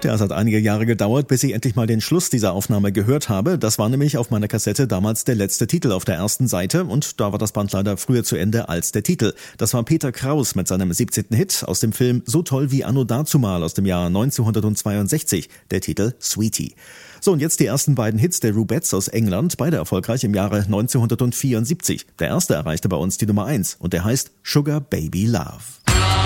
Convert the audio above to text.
Ja, es hat einige Jahre gedauert, bis ich endlich mal den Schluss dieser Aufnahme gehört habe. Das war nämlich auf meiner Kassette damals der letzte Titel auf der ersten Seite und da war das Band leider früher zu Ende als der Titel. Das war Peter Kraus mit seinem 17. Hit aus dem Film So toll wie Anno dazumal aus dem Jahr 1962, der Titel Sweetie. So, und jetzt die ersten beiden Hits der Rubettes aus England, beide erfolgreich im Jahre 1974. Der erste erreichte bei uns die Nummer 1 und der heißt Sugar Baby Love.